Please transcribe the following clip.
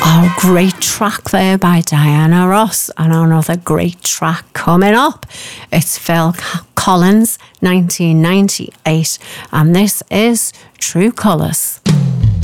Oh, great track there by Diana Ross, and another great track coming up. It's Phil Collins, 1998, and this is True Colours.